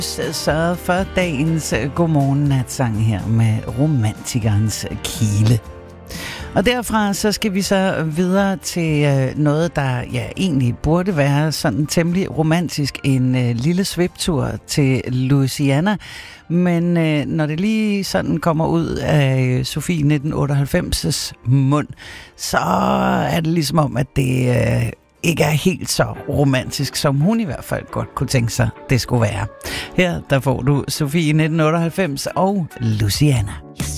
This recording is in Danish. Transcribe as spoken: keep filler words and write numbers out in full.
Så for dagens godmorgen natsang her med romantikernes kile. Og derfra så skal vi så videre til øh, noget, der ja, egentlig burde være sådan temmelig romantisk. En øh, lille sviptur til Louisiana. Men øh, når det lige sådan kommer ud af øh, Sofie nitten otteoghalvfems' mund, så er det ligesom om, at det øh, ikke er helt så romantisk, som hun i hvert fald godt kunne tænke sig, det skulle være. Her der får du Sofie nitten otteoghalvfems og Louisiana.